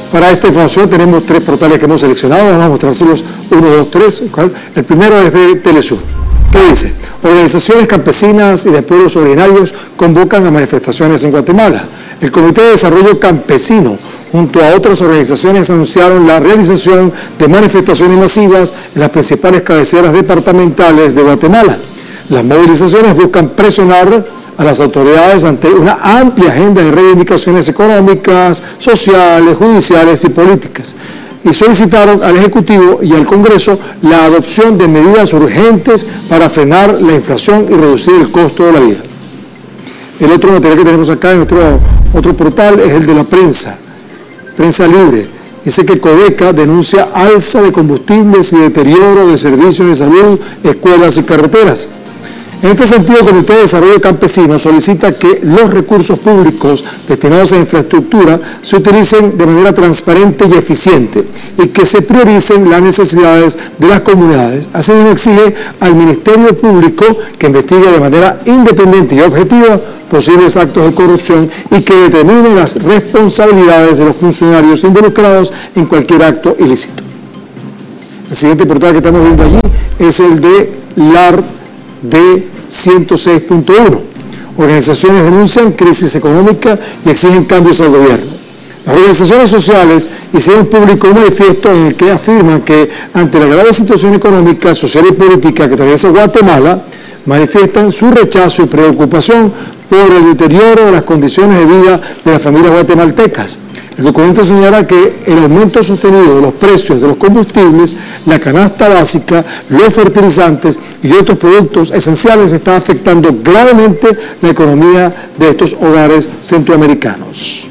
Para esta información tenemos 3 portales que hemos seleccionado, vamos a mostrárselos 1, 2, 3. El primero es de Telesur. ¿Qué dice? Organizaciones campesinas y de pueblos originarios convocan a manifestaciones en Guatemala. El Comité de Desarrollo Campesino, junto a otras organizaciones, anunciaron la realización de manifestaciones masivas en las principales cabeceras departamentales de Guatemala. Las movilizaciones buscan presionar a las autoridades ante una amplia agenda de reivindicaciones económicas, sociales, judiciales y políticas, y solicitaron al Ejecutivo y al Congreso la adopción de medidas urgentes para frenar la inflación y reducir el costo de la vida. El otro material que tenemos acá en otro portal es el de la prensa libre. Dice que Codeca denuncia alza de combustibles y deterioro de servicios de salud, escuelas y carreteras. En este sentido, el Comité de Desarrollo Campesino solicita que los recursos públicos destinados a infraestructura se utilicen de manera transparente y eficiente y que se prioricen las necesidades de las comunidades. Asimismo, exige al Ministerio Público que investigue de manera independiente y objetiva posibles actos de corrupción y que determine las responsabilidades de los funcionarios involucrados en cualquier acto ilícito. El siguiente portal que estamos viendo allí es el de LAR de 106.1. Organizaciones denuncian crisis económica y exigen cambios al gobierno. Las organizaciones sociales hicieron público un manifiesto en el que afirman que ante la grave situación económica, social y política que atraviesa Guatemala, manifiestan su rechazo y preocupación por el deterioro de las condiciones de vida de las familias guatemaltecas. El documento señala que el aumento sostenido de los precios de los combustibles, la canasta básica, los fertilizantes y otros productos esenciales está afectando gravemente la economía de estos hogares centroamericanos.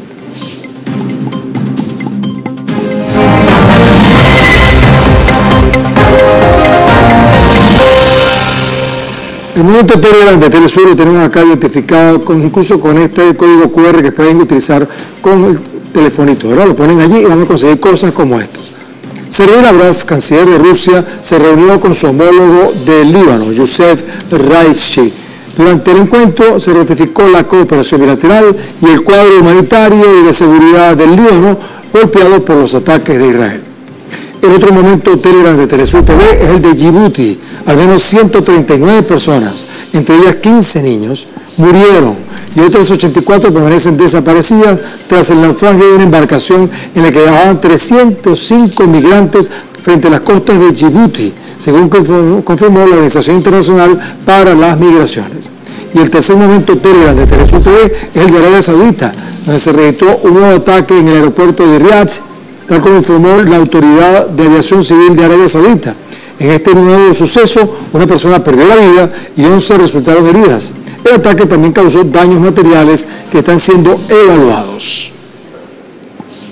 El movimiento Telegram de Telesur lo tenemos acá identificado incluso con este código QR que pueden utilizar con el telefonito, ¿verdad? Lo ponen allí y van a conseguir cosas como estas. Sergei Lavrov, canciller de Rusia, se reunió con su homólogo del Líbano, Youssef Raisi. Durante el encuentro se ratificó la cooperación bilateral y el cuadro humanitario y de seguridad del Líbano golpeado por los ataques de Israel. El otro momento Telegram de Telesur TV es el de Djibouti. Al menos 139 personas, entre ellas 15 niños, murieron y otras 84 permanecen desaparecidas tras el naufragio de una embarcación en la que viajaban 305 migrantes frente a las costas de Djibouti, según confirmó la Organización Internacional para las Migraciones. Y el tercer momento Telegram de Telesur TV es el de Arabia Saudita, donde se registró un nuevo ataque en el aeropuerto de Riad, tal como informó la Autoridad de Aviación Civil de Arabia Saudita. En este nuevo suceso, una persona perdió la vida y 11 resultaron heridas. El ataque también causó daños materiales que están siendo evaluados.